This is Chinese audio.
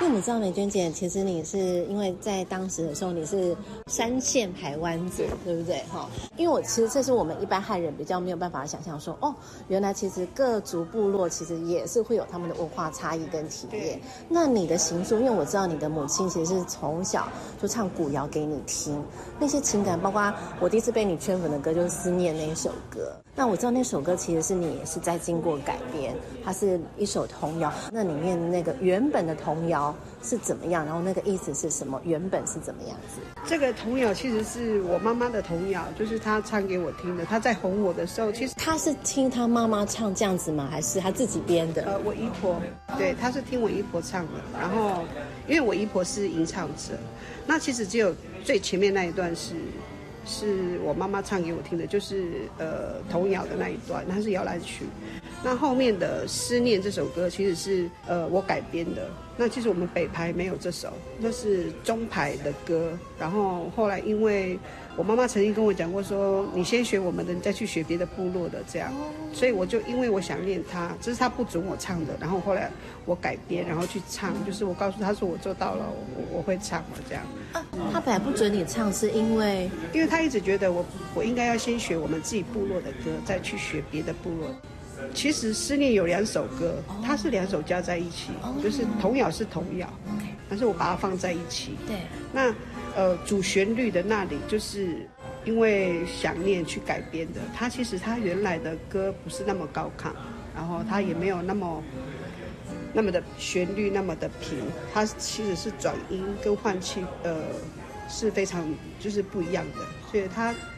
我们知道美娟姐，其实你是因为在当时的时候你是山线排湾族，对不对？因为我其实这是我们一般汉人比较没有办法想象说，原来其实各族部落其实也是会有他们的文化差异跟体验。那你的行书，因为我知道你的母亲其实是从小就唱古谣给你听，那些情感，包括我第一次被你圈粉的歌就是《思念》那一首歌。那我知道那首歌其实是你也是在经过改编，它是一首童谣，那里面那个原本的童谣是怎么样，然后那个意思是什么，原本是怎么样子？ 这个童谣其实是我妈妈的童谣，就是她唱给我听的。她在哄我的时候，其实她是听她妈妈唱这样子吗？还是她自己编的？ 我姨婆，对，她是听我姨婆唱的。然后，因为我姨婆是吟唱者，那其实只有最前面那一段是我妈妈唱给我听的，就是童谣的那一段，它是摇篮曲。那后面的《思念》这首歌其实是我改编的。那其实我们北排没有这首，那是中排的歌。然后后来因为我妈妈曾经跟我讲过说，你先学我们的，你再去学别的部落的这样。所以我就因为我想念她，这是她不准我唱的，然后后来我改编，然后去唱，就是我告诉她说我做到了，我会唱了这样。 她本来不准你唱，是因为她一直觉得我应该要先学我们自己部落的歌，再去学别的部落。其实《思念》有2首歌，它是2首加在一起，就是童谣是童谣，但是我把它放在一起。 对， 那主旋律的那里就是因为想念去改编的。它其实它原来的歌不是那么高亢，然后它也没有那么的旋律那么的平，它其实是转音跟换气是非常就是不一样的，所以它